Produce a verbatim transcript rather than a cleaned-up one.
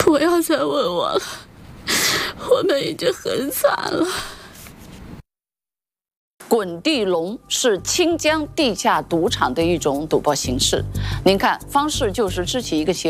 不要再问我了，我们已经很惨了。 滚地龙是清江地下赌场的一种赌博形式。您看，方氏就是支起一个协